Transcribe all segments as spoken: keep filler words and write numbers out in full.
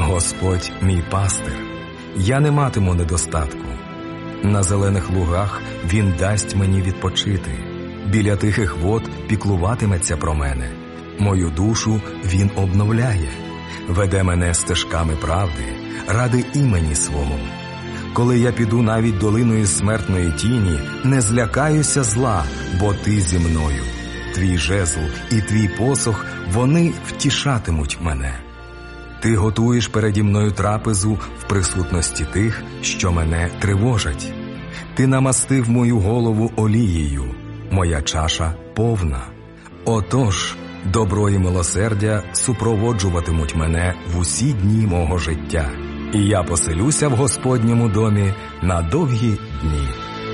Господь мій пастир, я не матиму недостатку. На зелених лугах Він дасть мені відпочити. Біля тихих вод піклуватиметься про мене. Мою душу Він обновляє. Веде мене стежками правди, ради імені свого. Коли я піду навіть долиною смертної тіні, не злякаюся зла, бо ти зі мною. Твій жезл і твій посох, вони втішатимуть мене. Ти готуєш переді мною трапезу в присутності тих, що мене тривожать. Ти намастив мою голову олією, моя чаша повна. Отож, добро і милосердя супроводжуватимуть мене в усі дні мого життя, і я поселюся в Господньому домі на довгі дні.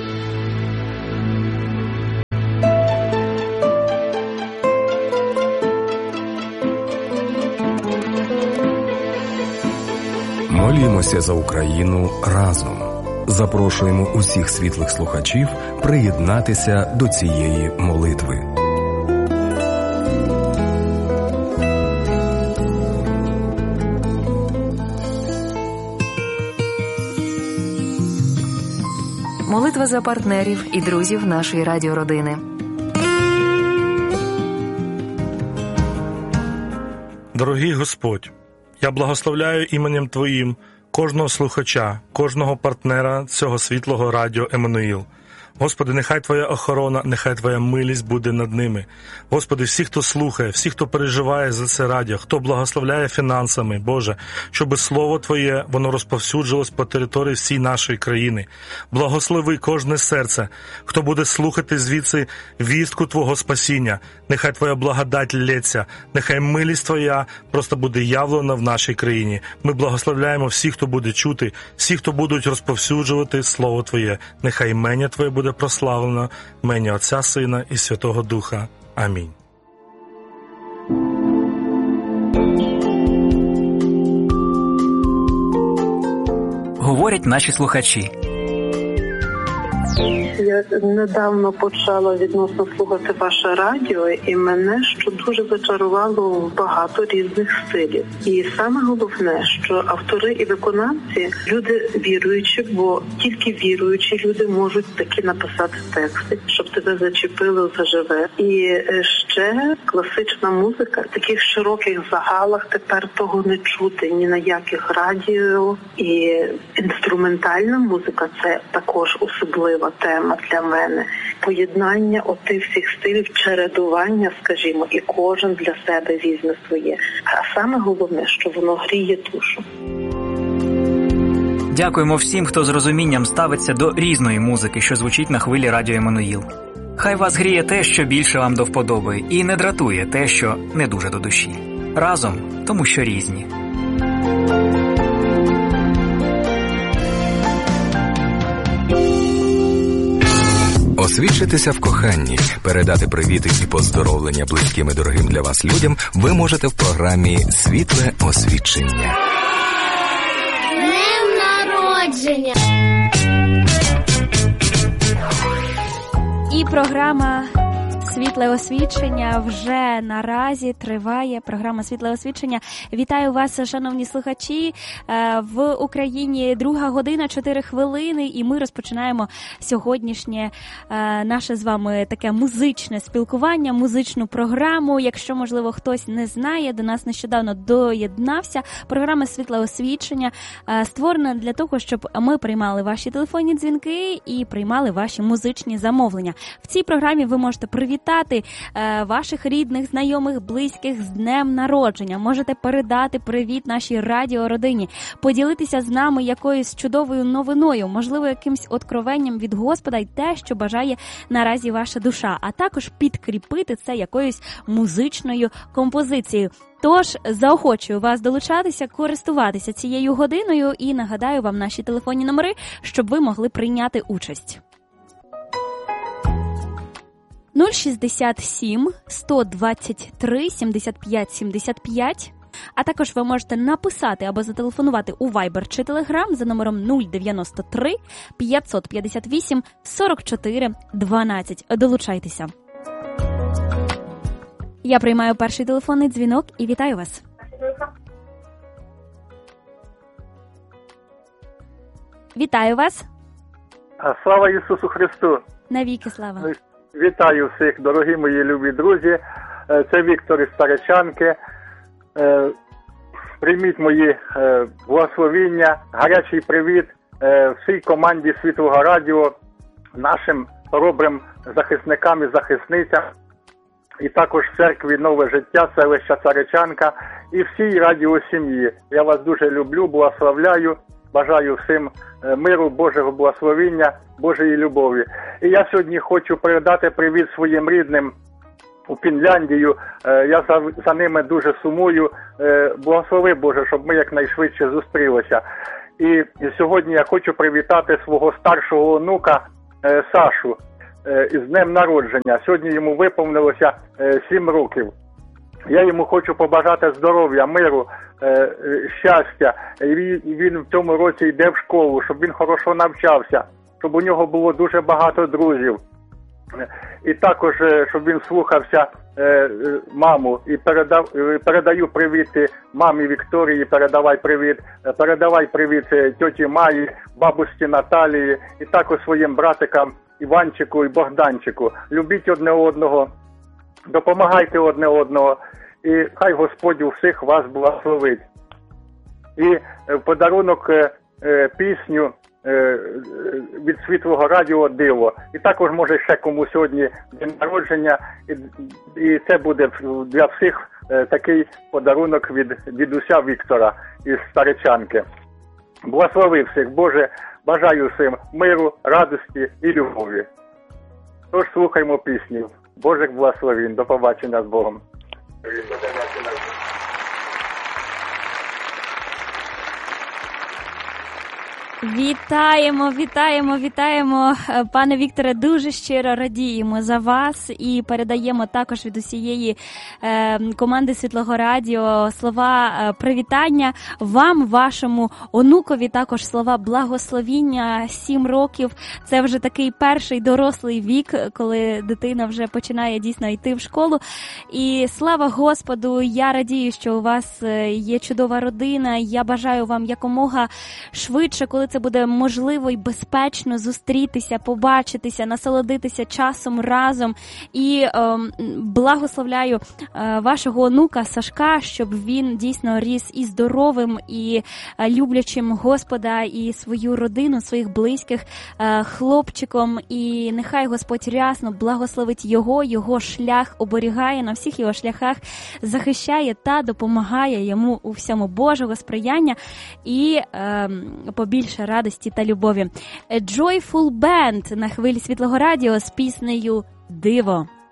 Молімося за Україну разом. Запрошуємо усіх світлих слухачів приєднатися до цієї молитви. Молитва за партнерів і друзів нашої радіородини. Дорогий Господь, я благословляю іменем Твоїм кожного слухача, кожного партнера цього світлого радіо Еммануїл. Господи, нехай Твоя охорона, нехай Твоя милість буде над ними. Господи, всі, хто слухає, всі, хто переживає за це радіо, хто благословляє фінансами, Боже, щоб Слово Твоє, воно розповсюджилось по території всій нашої країни. Благослови кожне серце, хто буде слухати звідси вістку Твого спасіння. Нехай Твоя благодать лється, нехай милість Твоя просто буде явлена в нашій країні. Ми благословляємо всіх, хто буде чути, всіх, хто будуть розповсюджувати Слово Твоє. Нехай ім'я Твоє буде прославлено, в ім'я Отця, Сина і Святого Духа. Амінь. Говорять наші слухачі. Я недавно почала відносно слухати ваше радіо, і мене що дуже зачарувало багато різних стилів. І саме головне, що автори і виконавці – люди віруючі, бо тільки віруючі люди можуть таки написати тексти, щоб тебе зачепило, заживе. І ще класична музика, в таких широких загалах тепер того не чути ні на яких радіо. І інструментальна музика – це також особлива тема для мене. Поєднання отих всіх стилів, чередування, скажімо, і кожен для себе візьме своє. А саме головне, що воно гріє душу. Дякуємо всім, хто з розумінням ставиться до різної музики, що звучить на хвилі радіо Еммануїл. Хай вас гріє те, що більше вам до вподоби, і не дратує те, що не дуже до душі. Разом, тому що різні. Освідчитися в коханні, передати привіти і поздоровлення близьким і дорогим для вас людям ви можете в програмі «Світле освідчення». Днем народження! І програма «Світле освідчення» вже наразі триває. Програма «Світле освідчення». Вітаю вас, шановні слухачі. В Україні друга година, чотири хвилини, і ми розпочинаємо сьогоднішнє наше з вами таке музичне спілкування, музичну програму. Якщо, можливо, хтось не знає, до нас нещодавно доєднався. Програма «Світле освідчення» створена для того, щоб ми приймали ваші телефонні дзвінки і приймали ваші музичні замовлення. В цій програмі ви можете привітати Вітати е, ваших рідних, знайомих, близьких з днем народження. Можете передати привіт нашій радіородині, поділитися з нами якоюсь чудовою новиною, можливо, якимсь откровенням від Господа й те, що бажає наразі ваша душа, а також підкріпити це якоюсь музичною композицією. Тож, заохочую вас долучатися, користуватися цією годиною і нагадаю вам наші телефонні номери, щоб ви могли прийняти участь. нуль шістдесят сім сто двадцять три сімдесят п'ять сімдесят п'ять, а також ви можете написати або зателефонувати у Viber чи Telegram за номером нуль дев'яносто три п'ятсот п'ятдесят вісім сорок чотири дванадцять. Долучайтеся. Я приймаю перший телефонний дзвінок і вітаю вас. Вітаю вас. Слава Ісусу Христу! Навіки слава! Вітаю всіх, дорогі мої любі друзі. Це Віктор із Старичанки. Прийміть мої благословіння, гарячий привіт всій команді Світлого Радіо, нашим хоробрим захисникам і захисницям, і також церкві «Нове життя», селища Царичанка і всій радіосім'ї. Я вас дуже люблю, благословляю, бажаю всім миру, Божого благословіння, Божої любові. І я сьогодні хочу передати привіт своїм рідним у Фінляндію. Я за, за ними дуже сумую. Благослови, Боже, щоб ми якнайшвидше зустрілися. І, і сьогодні я хочу привітати свого старшого онука Сашу із днем народження. Сьогодні йому виповнилося сім років. Я йому хочу побажати здоров'я, миру, щастя. Він в цьому році йде в школу, щоб він хорошо навчався, щоб у нього було дуже багато друзів. І також, щоб він слухався маму. І передав, передаю привіт мамі Вікторії, передавай привіт, передавай привіт тьоті Маї, бабусі Наталії, і також своїм братикам Іванчику і Богданчику. Любіть одне одного, допомагайте одне одного, і хай Господь у всіх вас благословить. І в подарунок пісню від Світлого Радіо «Диво». І також, може, ще кому сьогодні день народження, і, і це буде для всіх такий подарунок від дідуся Віктора із Старичанки. Благослови всіх, Боже, бажаю всім миру, радості і любові. Тож слухаймо пісню. Божих благословень. До побачення з Богом. Вітаємо, вітаємо, вітаємо, пане Вікторе, дуже щиро радіємо за вас і передаємо також від усієї е, команди Світлого Радіо слова е, привітання вам, вашому онукові, також слова благословіння. Сім років – це вже такий перший дорослий вік, коли дитина вже починає дійсно йти в школу. І слава Господу, я радію, що у вас є чудова родина. Я бажаю вам якомога швидше, коли це буде можливо і безпечно зустрітися, побачитися, насолодитися часом разом. І е, благословляю е, вашого онука Сашка, щоб він дійсно ріс і здоровим, і е, люблячим Господа, і свою родину, своїх близьких е, хлопчиком. І нехай Господь рясно благословить його, його шлях оберігає, на всіх його шляхах захищає та допомагає йому у всьому Божого сприяння і е, побільше радості та любові. Joyful Band на хвилі Світлого Радіо з піснею «Диво».